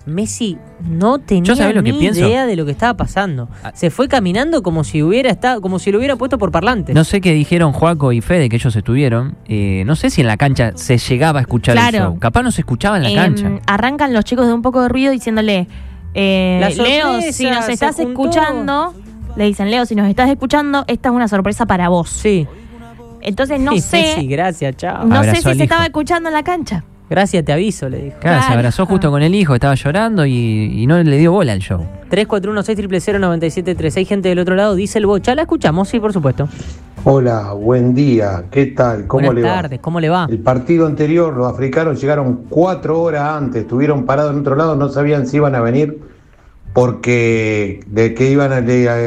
Messi no tenía ni idea de lo que estaba pasando. Se fue caminando como si lo hubiera puesto por parlante. No sé qué dijeron Joaco y Fede, que ellos estuvieron. No sé si en la cancha se llegaba a escuchar el show. Capaz no se escuchaba en la cancha. Arrancan los chicos de un poco de ruido diciéndole, Leo, si nos estás escuchando, le dicen, Leo, si nos estás escuchando, esta es una sorpresa para vos. Sí. Entonces no sé. Sí, gracias, chao. No sé si se estaba escuchando en la cancha. Gracias, te aviso, le dijo. Claro, se abrazó justo con el hijo, estaba llorando y no le dio bola al show. 341-600-973. Hay gente del otro lado, dice el Bocha. ¿La escuchamos? Sí, por supuesto. Hola, buen día. ¿Qué tal? ¿Cómo le va? Buenas tardes, ¿cómo le va? El partido anterior, los africanos llegaron 4 horas antes, estuvieron parados en otro lado, no sabían si iban a venir porque de que iban a